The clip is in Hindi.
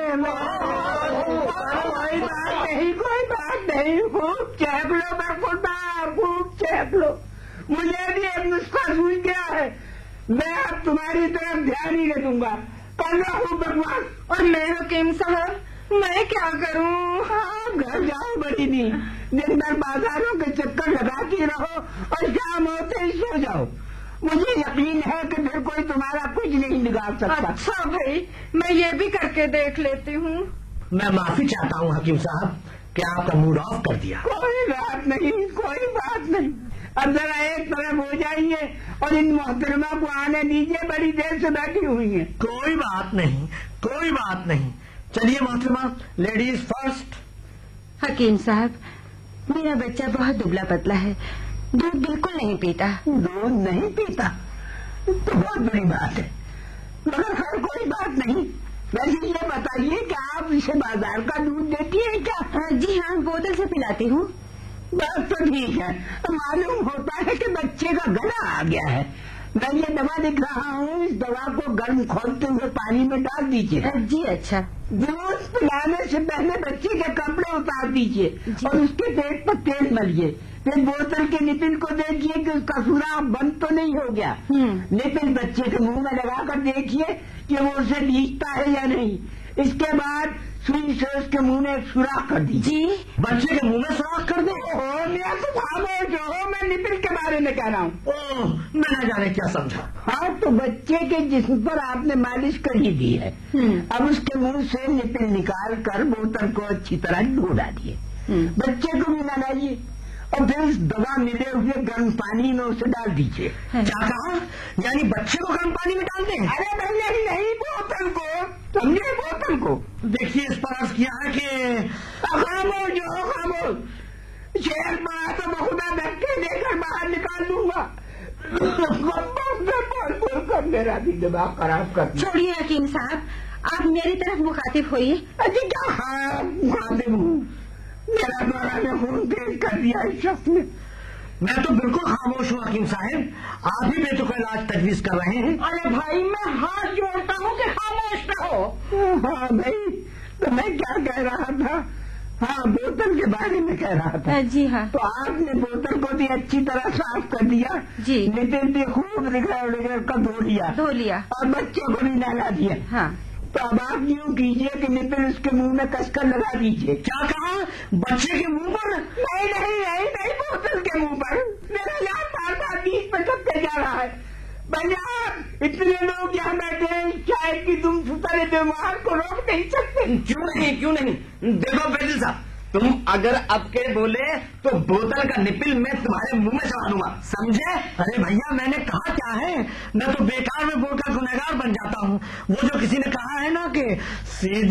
कोई बात नहीं, खूब चेप लो बरखुरदार, खूब चेप लो। मुझे भी एक नुस्खा सूझ गया है, मैं अब तुम्हारी तरफ ध्यान ही नहीं दूंगा। कर लो खूब बकवास। और मैं हकीम साहब, मैं क्या करूं? हाँ, घर जाओ बड़ी दी, दिन भर बाजारों के चक्कर लगाती रहो और शाम होते ही सो जाओ। मुझे यकीन है कि फिर कोई तुम्हारा कुछ नहीं बिगाड़ सकता। अच्छा भाई, मैं ये भी करके देख लेती हूँ। मैं माफी चाहता हूँ हकीम साहब कि आपका मूड ऑफ कर दिया। कोई बात नहीं, कोई बात नहीं। अब जरा एक तरफ हो जाइए और इन मोहतरमा को आने दीजिए, बड़ी देर से बैठी हुई है। कोई बात नहीं, कोई बात नहीं। चलिए मोहतरमा, लेडीज फर्स्ट। हकीम साहब, मेरा बच्चा बहुत दुबला पतला है, दूध बिल्कुल नहीं पीता। दूध नहीं पीता तो बहुत बड़ी बात है, मगर खैर कोई बात नहीं। वैसे ये बताइए कि आप इसे बाजार का दूध देती है क्या? जी हाँ, बोतल से पिलाती हूँ। बस तो ठीक है। मालूम होता है कि बच्चे का गला आ गया है। मैं ये दवा दिख रहा हूँ, इस दवा को गर्म खोलते हुए पानी में डाल दीजिए। जी अच्छा। दूध पिलाने से पहले बच्चे के कपड़े उतार दीजिए और उसके पेट पर तेल मलिए। फिर बोतल के निपिल को देखिए कि उसका सुराख बंद तो नहीं हो गया। निपिल बच्चे के मुंह में लगाकर देखिए कि वो उसे लीचता है या नहीं। इसके बाद सुई से उसके मुंह में एक सुराख कर दीजिए। जी, बच्चे के मुंह में सुराख कर दे? मैं तो खामोश हो, मैं निपिल के बारे में कह रहा हूँ। ओह, मैं न जाने क्या समझा। हाँ, तो बच्चे के जिस्म पर आपने मालिश कर ही दी है। अब उसके मुंह से निपिल निकाल कर बोतल को अच्छी तरह धो डालिए। बच्चे को भी नहलाइए और फिर इस दवा मिले हुए गर्म पानी में उसे डाल दीजिए। क्या कहा? यानी बच्चे को गर्म पानी में डाल दें? अरे नहीं, बोतल को, समझे, बोतल को। देखिए, इस पर अर्ज किया है कि खामोश हो, खामोश। शेर पड़ा तो बहुधा धक्के देकर बाहर निकाल दूंगा। बोल कर मेरा भी दिमाग खराब कर। छोड़िए हकीम साहब, आप मेरी तरफ मुखातिब होइए। अजी क्या? हाँ, मुखातिब हूँ। मेरा द्वारा ने खून तेज कर दिया इस शख्स ने। मैं तो बिल्कुल खामोश हूँ हकीम साहब, आप ही बेतुका इलाज तजवीज कर रहे हैं। अरे भाई, मैं हाथ जोड़ता हूँ कि खामोश रहो। हाँ भाई, तो मैं क्या कह रहा था? हाँ, बोतल के बारे में कह रहा था। जी हाँ। तो आपने बोतल को भी अच्छी तरह साफ कर दिया। जी। नितिन भी खूब रिगड़ कर धो लिया और बच्चे को भी नहला दिया। हाँ। तो अब आप यूँ कीजिए कि नितिन उसके मुंह में कसकर लगा दीजिए। क्या कहा? बच्चे के मुंह पर? नहीं, बोतल के मुंह पर। मेरा यार बार बीच में सबके जा रहा है। भैया, इतने लोग यहाँ बैठे हैं, शायद कि तुम सुतरे बीमार को रोक नहीं सकते। क्यों नहीं? देखो वैदिल साहब, तुम अगर अब के बोले तो बोतल का निपिल मैं तुम्हारे मुंह में चढ़ा दूंगा, समझे? अरे भैया, मैंने कहा क्या है, मैं तो बेकार में बोलकर गुनहगार बन जाता हूँ। वो जो किसी ने कहा है ना कि सीधे